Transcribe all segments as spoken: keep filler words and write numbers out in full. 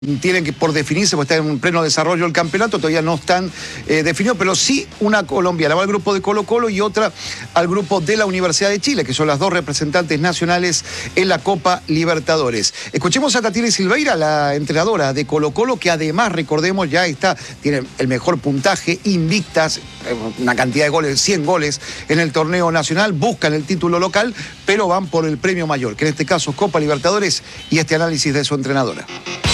Tienen que por definirse, porque está en pleno desarrollo el campeonato, todavía no están eh, definidos, pero sí una colombiana va al grupo de Colo Colo y otra al grupo de la Universidad de Chile, que son las dos representantes nacionales en la Copa Libertadores. Escuchemos a Tatiana Silveira, la entrenadora de Colo Colo, que además, recordemos, ya está, tiene el mejor puntaje, invictas, una cantidad de goles, cien goles en el torneo nacional, buscan el título local, pero van por el premio mayor, que en este caso es Copa Libertadores, y este análisis de su entrenadora.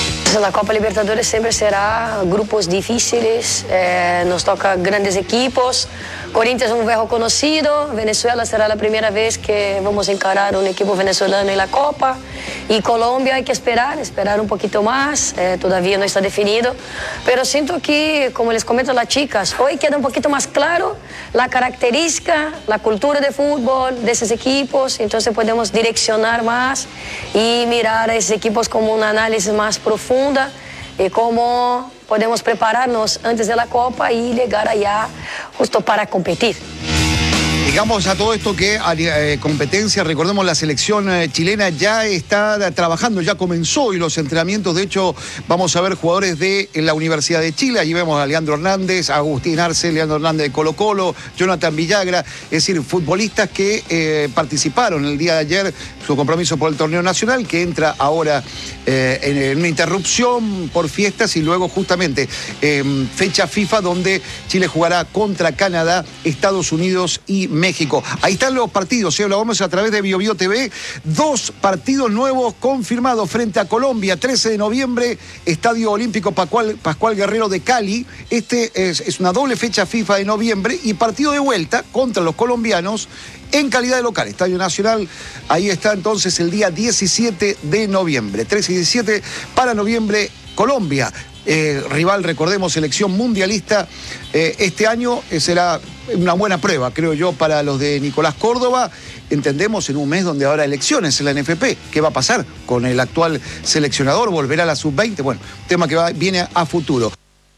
La Copa Libertadores siempre será grupos difíciles, eh, nos toca grandes equipos. Corinthians es un viejo conocido, Venezuela será la primera vez que vamos a encarar un equipo venezolano en la Copa. Y Colombia hay que esperar, esperar un poquito más, eh, todavía no está definido. Pero siento que, como les comento a las chicas, hoy queda un poquito más claro la característica, la cultura de fútbol de esos equipos, entonces podemos direccionar más y mirar a esos equipos como un análisis más profundo y cómo podemos prepararnos antes de la Copa y llegar allá justo para competir. Digamos a todo esto que a eh, competencia, recordemos, la selección eh, chilena ya está trabajando, ya comenzó y los entrenamientos, de hecho, vamos a ver jugadores de la Universidad de Chile, allí vemos a Leandro Hernández, a Agustín Arce, Leandro Hernández de Colo Colo, Jonathan Villagra, es decir, futbolistas que eh, participaron el día de ayer, su compromiso por el torneo nacional, que entra ahora eh, en, en una interrupción por fiestas y luego justamente eh, fecha FIFA donde Chile jugará contra Canadá, Estados Unidos y México. Ahí están los partidos, ¿eh? Lo vamos a través de Bio Bio T V. Dos partidos nuevos confirmados frente a Colombia, trece de noviembre, Estadio Olímpico Pascual, Pascual Guerrero de Cali. Este es, es una doble fecha FIFA de noviembre y partido de vuelta contra los colombianos en calidad de local, Estadio Nacional. Ahí está entonces el día diecisiete de noviembre, trece y diecisiete para noviembre, Colombia. Eh, rival, recordemos, selección mundialista. Eh, este año eh, será una buena prueba, creo yo, para los de Nicolás Córdoba. Entendemos en un mes donde habrá elecciones en la N F P. ¿Qué va a pasar con el actual seleccionador? ¿Volverá a la sub veinte? Bueno, tema que va, viene a futuro.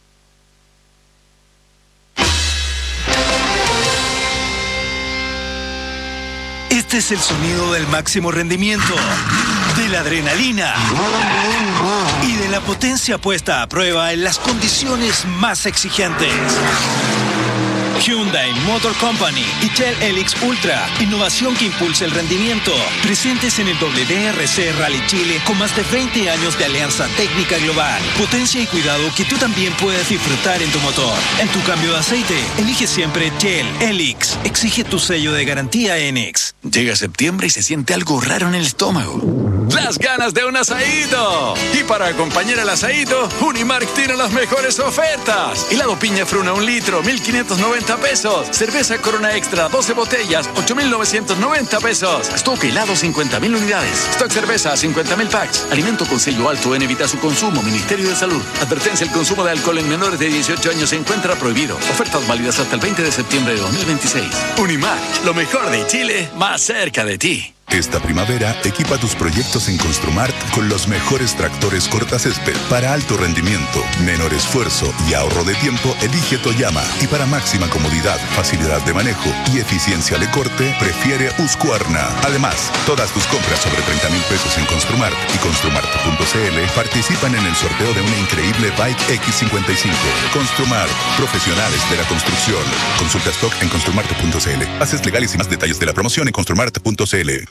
Este es el sonido del máximo rendimiento, de la adrenalina y de la potencia puesta a prueba en las condiciones más exigentes. Hyundai Motor Company y Shell Helix Ultra, innovación que impulsa el rendimiento. Presentes en el W D R C Rally Chile con más de veinte años de alianza técnica global. Potencia y cuidado que tú también puedes disfrutar en tu motor. En tu cambio de aceite, elige siempre Shell Helix. Exige tu sello de garantía Enix. Llega septiembre y se siente algo raro en el estómago. ¡Las ganas de un asaído! Y para acompañar el asaído, Unimark tiene las mejores ofertas. Helado piña fruna un litro, mil quinientos noventa pesos. Cerveza Corona Extra, doce botellas, ocho mil novecientos noventa pesos. Stock helado, cincuenta mil unidades. Stock cerveza, cincuenta mil packs. Alimento con sello alto en evita su consumo. Ministerio de Salud. Advertencia: el consumo de alcohol en menores de dieciocho años se encuentra prohibido. Ofertas válidas hasta el veinte de septiembre de dos mil veintiséis. Unimark, lo mejor de Chile, más cerca de ti. Esta primavera, equipa tus proyectos en Construmart con los mejores tractores cortacésped. Para alto rendimiento, menor esfuerzo y ahorro de tiempo, elige Toyama. Y para máxima comodidad, facilidad de manejo y eficiencia de corte, prefiere Husqvarna. Además, todas tus compras sobre treinta mil pesos en Construmart y construmart punto c l participan en el sorteo de una increíble Bike X cincuenta y cinco. Construmart, profesionales de la construcción. Consulta stock en construmart punto c l. Bases legales y más detalles de la promoción en construmart punto c l.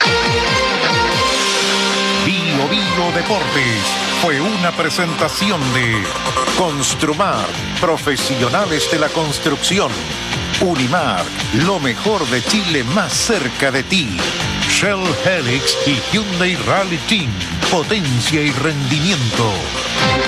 Bio Bio Deportes fue una presentación de Construmar, profesionales de la construcción. Unimar, lo mejor de Chile más cerca de ti. Shell Helix y Hyundai Rally Team, potencia y rendimiento.